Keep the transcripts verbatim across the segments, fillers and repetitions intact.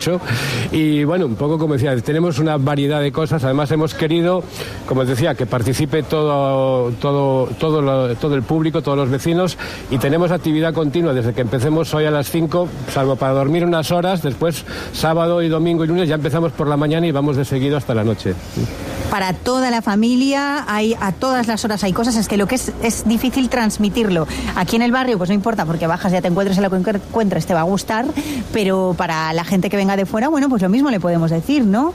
mucho. Y bueno, un poco como decía, tenemos una variedad de cosas. Además hemos querido, como os decía, que participe todo, todo, todo, lo, todo el público, todos los vecinos, y tenemos actividad continua desde que empecemos hoy a las cinco, salvo para dormir unas horas. Después, sábado y domingo y lunes ya empezamos por la mañana y vamos de seguido hasta la noche. Para toda la familia, hay a todas las horas hay cosas, es que lo que es es difícil transmitirlo. Aquí en el barrio pues no importa, porque bajas, ya te encuentres en lo que encuentres, te va a gustar, pero para la gente que venga de fuera, bueno, pues lo mismo le podemos decir, ¿no?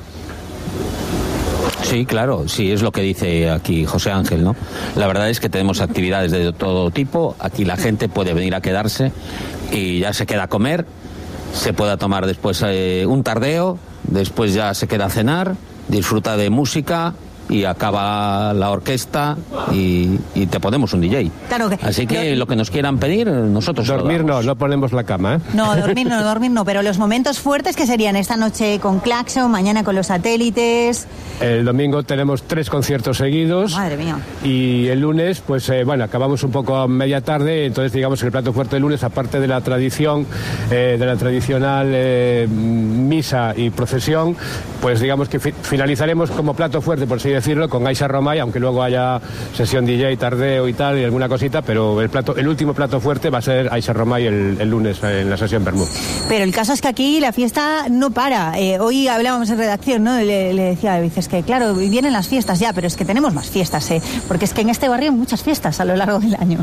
Sí, claro, sí, es lo que dice aquí José Ángel, ¿no? La verdad es que tenemos actividades de todo tipo, aquí la gente puede venir a quedarse y ya se queda a comer, se pueda tomar después eh, un tardeo, después ya se queda a cenar, disfruta de música y acaba la orquesta y, y te ponemos un D J. Claro que, Así que lo, lo que nos quieran pedir, nosotros dormir no, no ponemos la cama, ¿eh? No, dormir no, dormir no, pero los momentos fuertes que serían esta noche con Claxon, mañana con los satélites. El domingo tenemos tres conciertos seguidos. Madre mía. Y el lunes, pues eh, bueno, acabamos un poco a media tarde, entonces digamos que el plato fuerte del lunes, aparte de la tradición, eh, de la tradicional eh, misa y procesión, pues digamos que fi- finalizaremos como plato fuerte, por así decirlo, con Aisha Romay, aunque luego haya sesión D J, tardeo y tal, y alguna cosita, pero el plato, el último plato fuerte va a ser Aisha Romay el, el lunes en la sesión Bermú. Pero el caso es que aquí la fiesta no para. Eh, hoy hablábamos en redacción, ¿no? Le, le decía, dices que claro, vienen las fiestas ya, pero es que tenemos más fiestas, ¿eh? Porque es que en este barrio hay muchas fiestas a lo largo del año.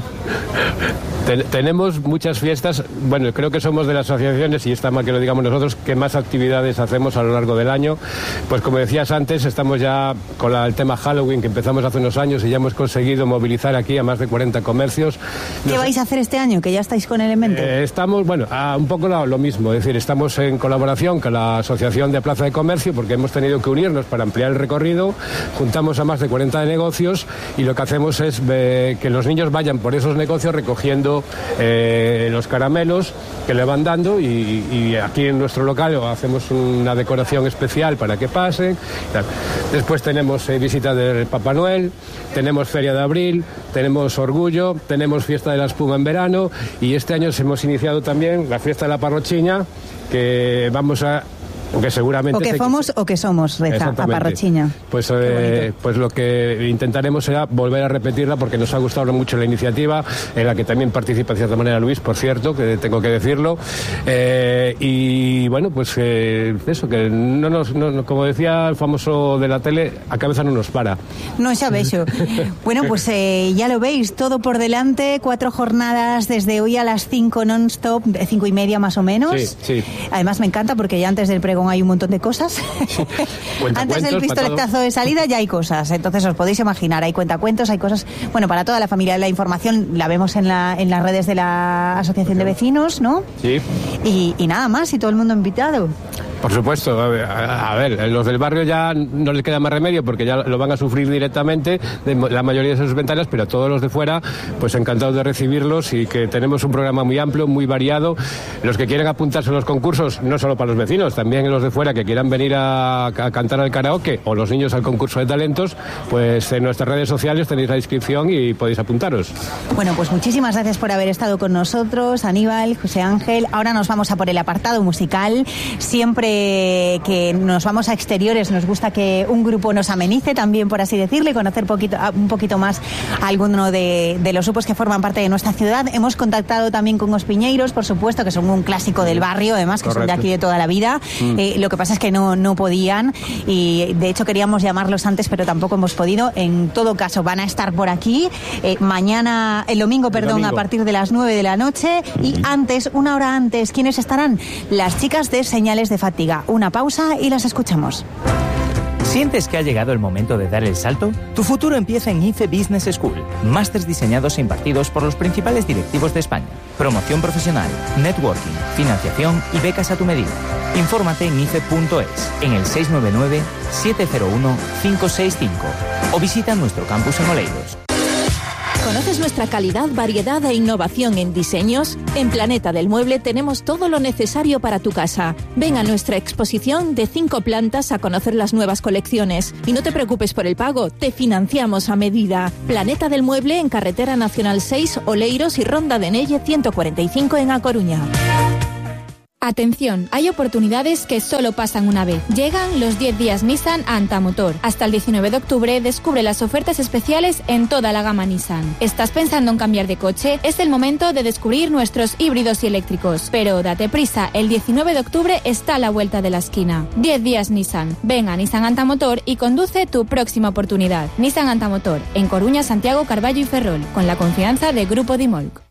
Ten, tenemos muchas fiestas, bueno, creo que somos de las asociaciones, y está mal que lo digamos nosotros, que más actividades hacemos a lo largo del año. Pues como decías antes, estamos ya con la, el tema Halloween, que empezamos hace unos años y ya hemos conseguido movilizar aquí a más de cuarenta comercios. ¿Qué Nos, vais a hacer este año, que ya estáis con el evento? Eh, estamos, bueno, a un poco lo, lo mismo, es decir, estamos en colaboración con la Asociación de Plaza de Comercio, porque hemos tenido que unirnos para ampliar el recorrido, juntamos a más de cuarenta negocios y lo que hacemos es eh, que los niños vayan por esos negocios recogiendo eh, los caramelos que le van dando, y, y aquí en nuestro local hacemos una decoración especial para que pasen. Después tenemos eh, visita del Papá Noel, tenemos Feria de Abril, tenemos Orgullo, tenemos Fiesta de la Espuma en verano, y este año hemos iniciado también la Fiesta de la Parrochiña, que vamos a... Porque seguramente o que fomos se... o que somos, reza, a Parrochiña. Pues, eh, pues lo que intentaremos será volver a repetirla, porque nos ha gustado mucho la iniciativa, en la que también participa de cierta manera Luis, por cierto, que tengo que decirlo. Eh, y bueno, pues eh, eso, que no nos, no, como decía el famoso de la tele, a cabeza no nos para. No xa vexo. Bueno, pues eh, ya lo veis, todo por delante, cuatro jornadas desde hoy a las cinco non-stop, cinco y media más o menos. Sí, sí. Además me encanta porque ya antes del pregón hay un montón de cosas. Sí. Antes del pistoletazo de salida ya hay cosas, entonces os podéis imaginar, hay cuentacuentos, hay cosas, bueno, para toda la familia. La información la vemos en, la, en las redes de la Asociación de Vecinos, ¿no? Sí. Y, y nada más, y todo el mundo invitado. Por supuesto, a ver, a ver, los del barrio ya no les queda más remedio, porque ya lo van a sufrir directamente de la mayoría de sus ventanas, pero a todos los de fuera, pues encantados de recibirlos, y que tenemos un programa muy amplio, muy variado. Los que quieren apuntarse a los concursos, no solo para los vecinos, también los de fuera que quieran venir a, a cantar al karaoke, o los niños al concurso de talentos, pues en nuestras redes sociales tenéis la inscripción y podéis apuntaros. Bueno, pues muchísimas gracias por haber estado con nosotros, Aníbal, José Ángel. Ahora nos vamos a por el apartado musical. Siempre que nos vamos a exteriores nos gusta que un grupo nos amenice también, por así decirlo, y conocer poquito, un poquito más a alguno de, de los grupos que forman parte de nuestra ciudad. Hemos contactado también con Os Piñeiros, por supuesto, que son un clásico del barrio, además, que Correcto. Son de aquí de toda la vida. Mm. Eh, lo que pasa es que no, no podían, y de hecho queríamos llamarlos antes, pero tampoco hemos podido. En todo caso, van a estar por aquí eh, mañana, el domingo, perdón, el domingo. A partir de las nueve de la noche, y antes, una hora antes, ¿quiénes estarán? Las chicas de Señales de Fatiga. Una pausa y las escuchamos. ¿Sientes que ha llegado el momento de dar el salto? Tu futuro empieza en I F E Business School. Másters diseñados e impartidos por los principales directivos de España. Promoción profesional, networking, financiación y becas a tu medida. Infórmate en I F E punto es, en el seis nueve nueve, siete cero uno, cinco seis cinco, o visita nuestro campus en Oleiros. ¿Conoces nuestra calidad, variedad e innovación en diseños? En Planeta del Mueble tenemos todo lo necesario para tu casa. Ven a nuestra exposición de cinco plantas a conocer las nuevas colecciones. Y no te preocupes por el pago, te financiamos a medida. Planeta del Mueble en Carretera Nacional seis, Oleiros, y Ronda de Nelle ciento cuarenta y cinco en A Coruña. Atención, hay oportunidades que solo pasan una vez. Llegan los diez días Nissan a Antamotor. Hasta el diecinueve de octubre descubre las ofertas especiales en toda la gama Nissan. ¿Estás pensando en cambiar de coche? Es el momento de descubrir nuestros híbridos y eléctricos. Pero date prisa, el diecinueve de octubre está a la vuelta de la esquina. diez días Nissan. Ven a Nissan Antamotor y conduce tu próxima oportunidad. Nissan Antamotor, en Coruña, Santiago, Carballo y Ferrol, con la confianza de Grupo Dimolc.